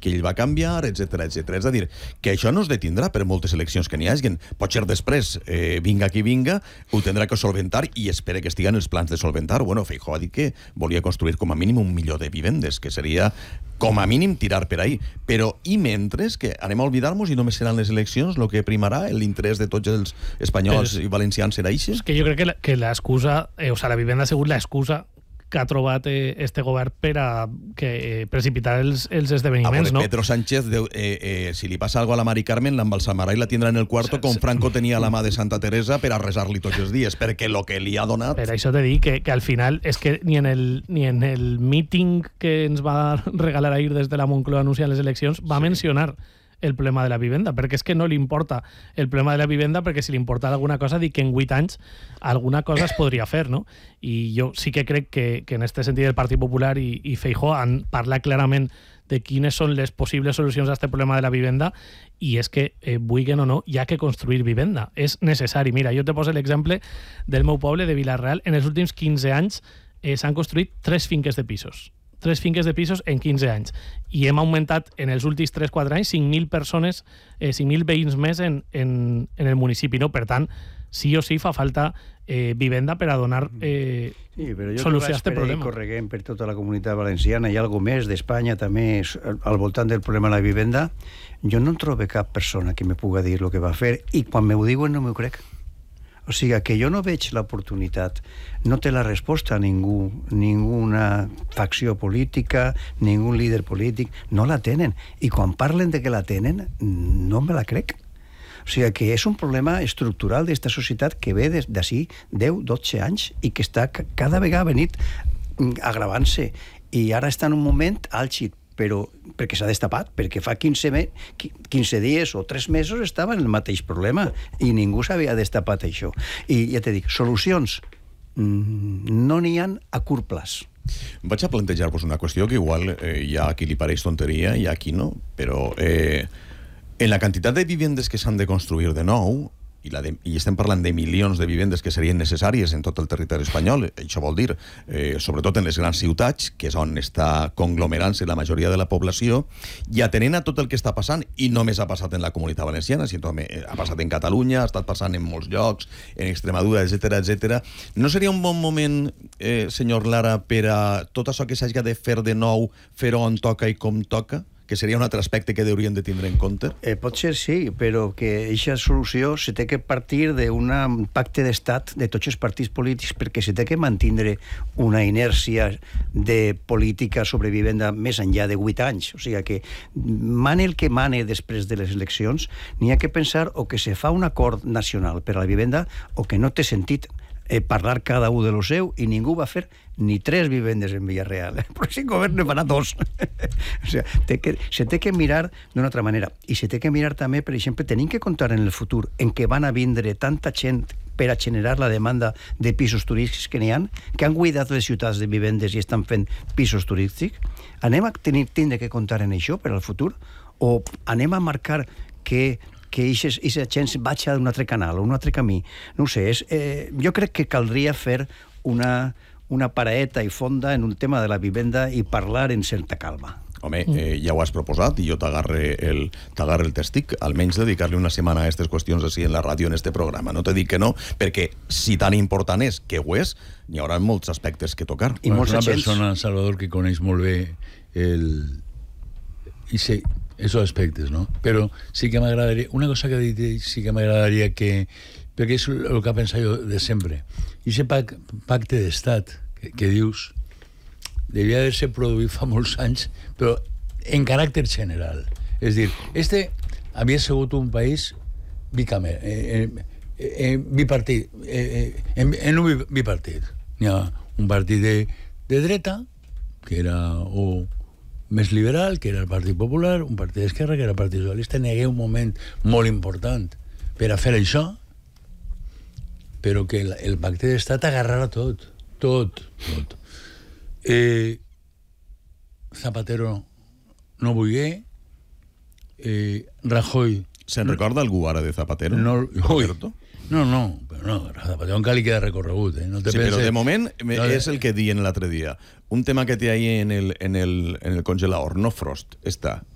que ell va canviar, etc etc. És a dir, que això no es detindrà per moltes eleccions que n'hi hagi. Potser després, vinga qui vinga, ho tindrà que solventar i espera que estiguen els plans de solventar. Bueno, Feijóo ha dit que volia construir com a mínim 1 milió de vivendes, que seria com a mínim tirar per ahí. Però, i mentre, que anem a oblidar-nos i només seran les eleccions el que primarà, l'interès de tots els espanyols i valencians serà això? És que jo crec que l'excusa, la vivenda ha sigut l'excusa que ha trobat este govern per a precipitar els esdeveniments, no? Pedro Sánchez, si li passa alguna a la Mari Carmen, l'embalsamarà i la tindrà en el cuarto com Franco tenia la mà de Santa Teresa per a resar-li tots els dies, perquè el que li ha donat... Per això t'he dit que al final és que ni en el míting que ens va regalar ahir des de la Moncloa anunciant les eleccions va mencionar el problema de la vivenda, perquè és que no li importa el problema de la vivenda, perquè si li importa alguna cosa, dic que en 8 anys alguna cosa es podria fer, no? I jo sí que crec que en este sentit el Partit Popular i Feijóo han parlat clarament de quines són les possibles solucions a aquest problema de la vivenda, i és que, vulguin o no, hi ha que construir vivenda. És necessari. Mira, jo te poso l'exemple del meu poble, de Vila-real. En els últims 15 anys s'han construït 3 finques de pisos. 3 finques de pisos en 15 anys. I hem augmentat en els últims 3-4 anys 5.000 persones, 5.000 veïns més en el municipi. No? Per tant, sí o sí fa falta vivenda per a donar solució a aquest problema. Correguem per tota la comunitat valenciana i algo més d'Espanya també al voltant del problema de la vivenda. Jo no trobo cap persona que me puga dir el que va fer i quan me ho diuen no m'ho crec. O sigui, que jo no veig l'oportunitat, no té la resposta a ningú, ninguna facció política, ningú líder polític, no la tenen. I quan parlen de que la tenen, no me la crec. O sigui, que és un problema estructural d'esta societat que ve d'ací 10-12 anys i que està cada vegada venit agravant-se. I ara està en un moment àlgid, però perquè s'ha destapat, perquè fa 15 dies o 3 mesos estava en el mateix problema i ningú s'havia destapat això. I ja t'he dit, solucions no n'hi ha a curt plaç. Vaig a plantejar-vos una qüestió que igual hi ha qui li pareix tonteria i aquí no, però en la quantitat de vivendes que s'han de construir de nou, i estem parlant de milions de vivendes que serien necessàries en tot el territori espanyol, això vol dir, sobretot en les grans ciutats, que és on està conglomerant-se la majoria de la població, i atenent a tot el que està passant, i només ha passat en la Comunitat Valenciana, sinó també ha passat en Catalunya, ha estat passant en molts llocs, en Extremadura, etc. No seria un bon moment, senyor Lara, per a tot això que s'hagi de fer de nou, fer-ho on toca i com toca? Que seria un altre aspecte que haurien de tindre en compte? Pot ser, sí, però que aquesta solució se té que partir d'un pacte d'estat de tots els partits polítics, perquè se té que mantindre una inèrcia de política sobre vivenda més enllà de 8 anys. O sigui que mane el que mane després de les eleccions, n'hi ha que pensar o que se fa un acord nacional per a la vivenda o que no té sentit parlar cada un de lo seu i ningú va fer ni 3 vivendes en Villarreal. El pròxim govern ne farà 2. O sigui, se té que mirar d'una altra manera. I se té que mirar també, per exemple, tenim que comptar en el futur en què van a vindre tanta gent per a generar la demanda de pisos turístics que n'hi ha, que han cuidat les ciutats de vivendes i estan fent pisos turístics. Anem a tindre que comptar en això per al futur? O anem a marcar que aquesta gent vagi a un altre canal o un altre camí? No ho sé, jo crec que caldria fer una paraeta i fonda en un tema de la vivenda i parlar en certa calma. Home, ja ho has proposat i jo t'agarre el tèstic, almenys dedicar-li una setmana a aquestes qüestions així en la ràdio, en este programa. No te dic que no, perquè si tan important és, que ho és, n'hi haurà molts aspectes que tocar. I molts una persona, Salvador, que coneix molt bé esos aspectes, ¿no? Pero sí que m'agradaria, una cosa que ha dit sí que m'agradaria que, perquè és el que ha pensat jo de sempre, i ese pacte d'estat que dius devia haver-se produït fa molts anys, però en caràcter general. És dir, havia sigut un país bipartit, en un bipartit. N'hi ha un partit de dreta, que era o més liberal, que era el Partit Popular, un partit d'esquerra, que era el Partit Socialista. N'hi hagué un moment molt important per a fer això, però que el pacte d'estat agarrarà tot. Zapatero no volgué, Rajoy... Se'n recorda algú ara de Zapatero? No, Zapatero encara li queda recorregut. No te però de moment és el que diuen l'altre dia. Un tema que té ahí en el congelador, no Frost, està.